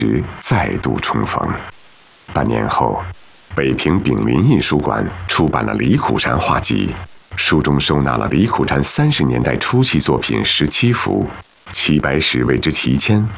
时再度重逢。半年后，北平炳林印书馆出版了《李苦禅画集》，书中收纳了李苦禅30年代初期作品17幅，700史为之题签，